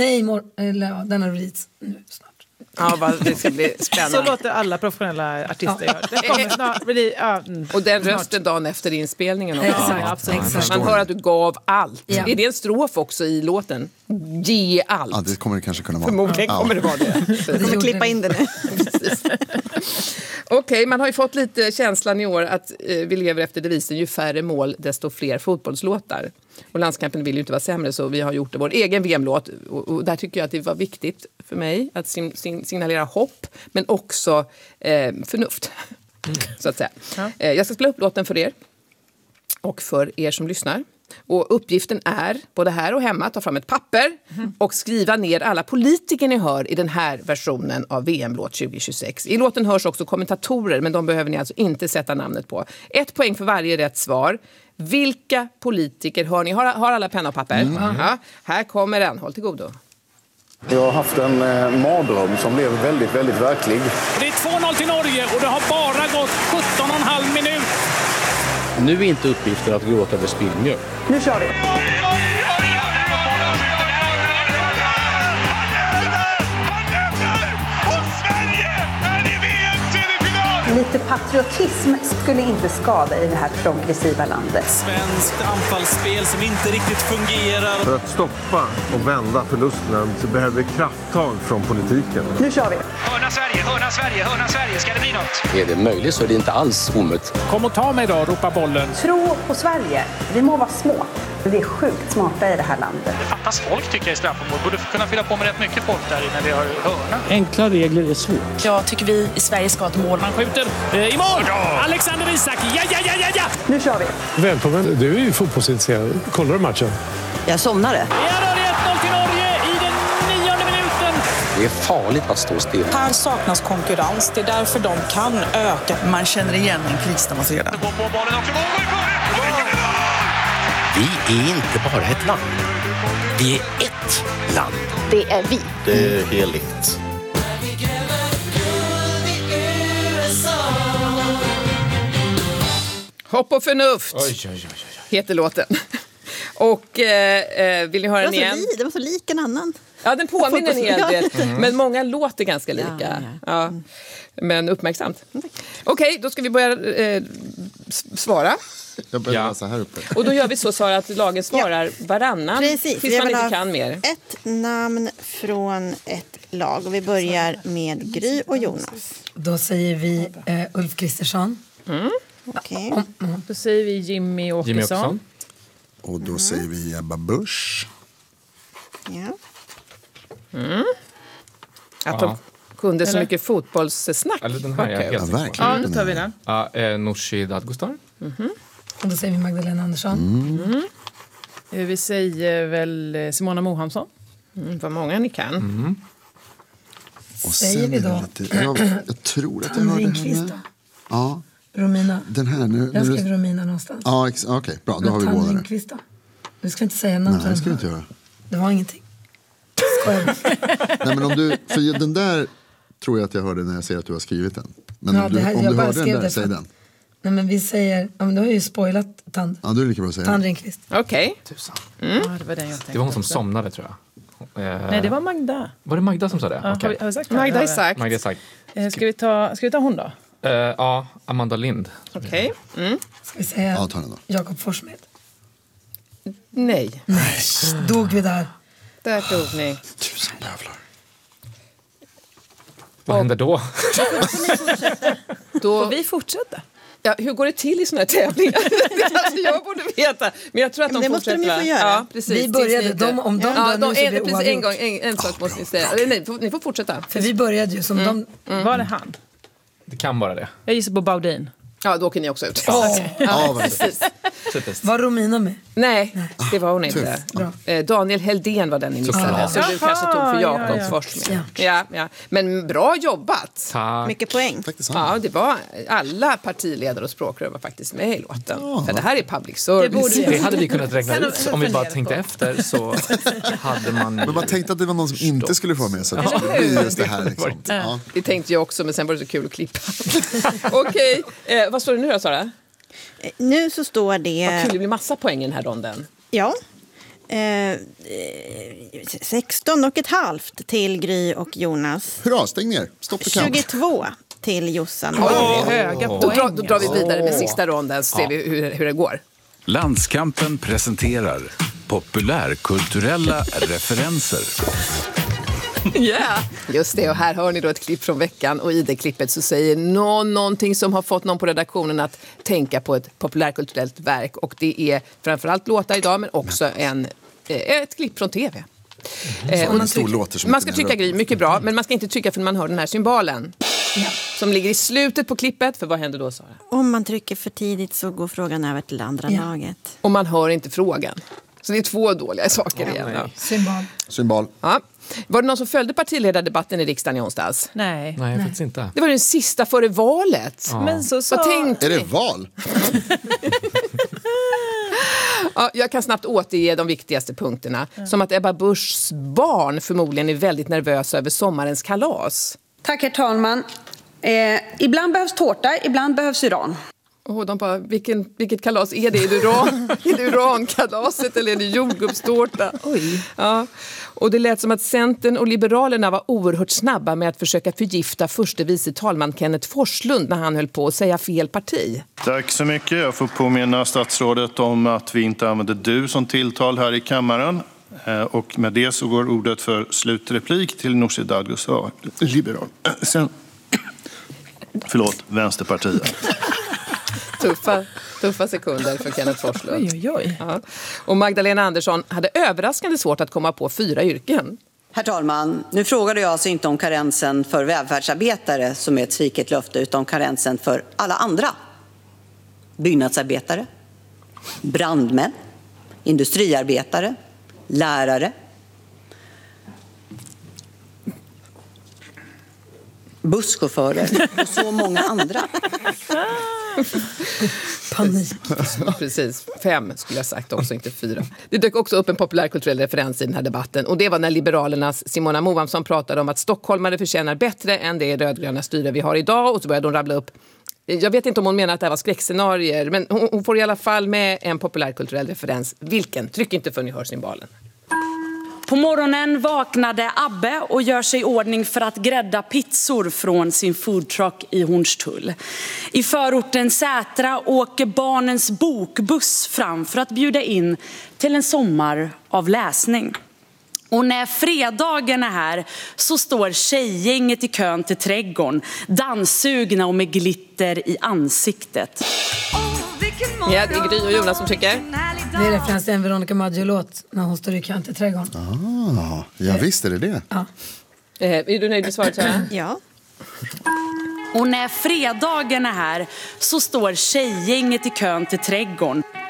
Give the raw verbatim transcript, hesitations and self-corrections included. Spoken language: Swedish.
Nej, imorgon, eller ja, den har release nu snart. Ja, vad det ska bli spännande. Så låter alla professionella artister göra. Det kommer snart bli, ja, mm, Och den snart. rösten dagen efter inspelningen också. Exakt, Ja, absolut. exakt. Man hör att du gav allt. Ja. Är det en strof också i låten? Ge allt. Ja, det kommer det kanske kunna vara. Förmodligen Ja. kommer det vara det. Det kommer gjorde klippa vi. in det nu. Okej, okay, man har ju fått lite känslan i år att eh, vi lever efter devisen ju färre mål desto fler fotbollslåtar. Och Landskampen vill ju inte vara sämre, så vi har gjort det vår egen V M-låt. Och, och där tycker jag att det var viktigt för mig att sin, sin, signalera hopp, men också eh, förnuft. Mm. Så att säga. Ja. Eh, jag ska spela upp låten för er och för er som lyssnar. Och uppgiften är, både här och hemma, att ta fram ett papper och skriva ner alla politiker ni hör i den här versionen av V M-låt tjugo tjugosex. I låten hörs också kommentatorer, men de behöver ni alltså inte sätta namnet på. Ett poäng för varje rätt svar. Vilka politiker hör ni? Har, har alla penna och papper? Mm. Ja, här kommer den. Håll till godo. Jag har haft en eh, mardröm som blev väldigt, väldigt verklig. Det är två noll till Norge och det har bara gått sjutton och en halv minut. Nu är inte uppgiften att gråta över spillmjölk. Nu kör vi. Lite patriotism skulle inte skada i det här progressiva landet. Svenskt anfallsspel som inte riktigt fungerar. För att stoppa och vända förlusterna så behöver vi krafttag från politiken. Nu kör vi. Hörna Sverige, hörna Sverige, hörna Sverige. Ska det bli något? Är det möjligt så är det inte alls omöjligt. Kom och ta mig då, ropar bollen. Tro på Sverige. Vi må vara små. Vi är sjukt smarta i det här landet. Det fattas folk tycker jag i straffområdet. Borde kunna fylla på med rätt mycket folk där när vi har hörna. Enkla regler är svårt. Jag tycker vi i Sverige ska ha ett mål. Man skjuter eh, i mål! Alexander Isak, ja, ja, ja, ja, ja! Nu kör vi. Välkommen, du är ju fotbollsintresserad. Kollar du matchen? Jag somnade. Ja, då är det ett noll till Norge i den nionde minuten. Det är farligt att stå still. Här saknas konkurrens. Det är därför de kan öka. Man känner igen en kris när man ser det. På bollen också, mål, mål, mål! Vi är inte bara ett land. Vi är ett land. Det är vi. Det är heligt. Hopp och förnuft Oj, oj, oj, oj. heter låten. Och eh, vill ni höra den igen? Det var så lik en annan. Ja, den påminner en hel del. Mm. Men många låter ganska lika. Ja, Ja. Men uppmärksamt. Okej, okay, då ska vi börja eh, svara. Jag börjar Ja. läsa här uppe. Och då gör vi så, Sara, att lagen svarar varannan. Precis. Tills man inte kan mer. Ett namn från ett lag. Och vi börjar med Gry och Jonas. Då säger vi eh, Ulf Kristersson. Mm. Okej. Då säger vi Jimmy Åkesson. Jimmy Åkesson. Och då säger vi Ebba Busch. Ja. Mm. Att de kunde så Eller? mycket fotbollssnack. Eller den här är Okej. jag Ja, helt verkligen. Ja, då tar vi den. Ja, eh, Nooshi Dadgostar. Och då säger vi Magdalena Andersson. Mm. Eh, Vi säger väl eh, Simona Mohamsson. Mm, vad många ni kan. Mm. Och Säger vi är det då? lite, jag, jag tror att jag Tanne hörde Ringqvist henne. då? Ja, Romina. den här nu. Jag nu skrev Romina någonstans. Ja, ex- okej, bra. Då har vi Tanne båda det. Ringqvist då? Du ska inte säga namn. Nej, det ska vi inte göra. Det var ingenting. Skojar. Nej, men om du, för den där tror jag att jag hörde när jag ser att du har skrivit den. Men Ja, om det du, här- om jag du bara hörde den skrev där, det säg för- den. Nej, men vi säger... Ja, men du har ju spoilat Tand. Ja, du är lika bra att säga Tand den. Ringqvist. Okej. Ja, det var den jag tänkte. Det var hon som också. somnade, tror jag. Eh, Nej, det var Magda. Var det Magda som sa det? Ja, Okej. har vi, har vi sagt det? Magda Ja, Isak. Magda Isak. Eh, Ska vi ta, ska vi ta hon då? Eh, ja, Amanda Lind. Okej. Mm. Ska vi säga Ja, ta den då. Jakob Forssmed? Nej, Dog vi där? där tog ni. Tusen jävlar. Vad händer då? Då, Får vi fortsätta? ja, hur går det till i såna här tävlingar? Det kanske jag borde veta. Men jag tror att Men de det måste de ju fortsätter, få va? göra. Ja, precis. Vi började, Tills ni- de- om de ja, dör de, nu så blir en, det precis, en, oavgjort. gång, en, en sak måste ni säga. Eller, nej, får- ni får fortsätta. För vi började ju som de... Var det han? Det kan vara det. Jag gissar på Baudin. Ja, då åker ni också ut. Åh, Ja, vad Precis. Typiskt. var Romina med? Nej, det var hon inte. Bra. Eh, Daniel Heldén var den ni missade. Såklart. Så du kanske tog för Jaha, Jakobs ja, ja. Forssmed. Ja, ja. Men bra jobbat. Tack. Mycket poäng. faktiskt sant. Ja, det var alla partiledare och språkrör var faktiskt med i låten. För det här är public service. Det borde vi- Det hade vi kunnat räkna Sen- ut. sen Om vi bara fundera tänkte på. efter så hade man ju... Men man tänkte att det var någon som inte skulle få vara med. Så att det skulle bli just det här liksom. Ja. Det tänkte jag också, men sen var det så kul att klippa. Okej, eh, vad står det nu då, Sara? Nu så står det... Vad kul, det blir massa poäng i den här ronden. Ja. Eh, sexton och ett halvt till Gry och Jonas. Hurra, stäng ner. Stopp för kamp. tjugotvå till Jossan. Oh, höga poäng. Då, drar, då drar vi vidare med sista ronden så ser vi hur, hur det går. Landskampen presenterar populärkulturella referenser. Ja, yeah. Just det. Och här hör ni då ett klipp från veckan. Och i det klippet så säger någon någonting som har fått någon på redaktionen att tänka på ett populärkulturellt verk. Och det är framförallt låtar idag men också en, ett klipp från tv. Mm. Eh, man, tryck, man ska trycka Gry, mycket bra. Men man ska inte trycka för man hör den här symbolen. Ja. Som ligger i slutet på klippet. För vad händer då, Sara? Om man trycker för tidigt så går frågan över till andra ja. laget. Och man hör inte frågan. Så det är två dåliga saker ja, igen. Ja. Symbol. Symbol. Ja. Var det någon som följde partiledardebatten i riksdagen i onsdags? Nej. Nej, faktiskt inte. Det var den sista före valet. Ja. Men så så... Vad tänkte Är det ni? val? Ja, jag kan snabbt återge de viktigaste punkterna. Mm. Som att Ebba Buschs barn förmodligen är väldigt nervösa över sommarens kalas. Tack, herr talman. Eh, ibland behövs tårta, ibland behövs uran. Oh, de bara, vilken, vilket kalas är det? Är det, uran, är det urankalaset eller är det jordgubbstårta? Oj. Ja. Och det lät som att Centern och Liberalerna var oerhört snabba med att försöka förgifta förste vice talman Kenneth Forslund när han höll på att säga fel parti. Tack så mycket. Jag får påminna statsrådet om att vi inte använder du som tilltal här i kammaren. Och med det så går ordet för slutreplik till Nooshi Dadgostar, liberal. Sen, förlåt, Vänsterpartiet. Tuffa, tuffa sekunder för Kenneth Forslund. Oj, oj, oj. Ja. Och Magdalena Andersson hade överraskande svårt att komma på fyra yrken. Herr talman, nu frågade jag alltså inte om karensen för välfärdsarbetare som är ett sviket löfte, utan om karensen för alla andra. Byggnadsarbetare, brandmän, industriarbetare, lärare, busschaufförer och så många andra. Panik. Precis, fem skulle jag sagt också, inte fyra. Det dök också upp en populärkulturell referens i den här debatten och det var när Liberalernas Simona Moamsson pratade om att stockholmare förtjänar bättre än det rödgröna styre vi har idag och så började hon rabbla upp. Jag vet inte om hon menar att det här var skräckscenarier men hon, hon får i alla fall med en populärkulturell referens. Vilken? Tryck inte för ni hör symbolen. På morgonen vaknade Abbe och gör sig i ordning för att grädda pizzor från sin foodtruck i Hornstull. I förorten Sätra åker barnens bokbuss fram för att bjuda in till en sommar av läsning. Och när fredagen är här så står tjejgänget i kön till trädgården, danssugna och med glitter i ansiktet. Ja, det är Gry och Jonas som tycker. Det är referens till en Veronica Maggio-låt när hon står i kön till trädgården. Ah, ja, visst är det det. Ja. Eh, är du nöjd med svaret, Sara? Ja. Och när fredagen är här så står tjejgänget i kön till trädgården,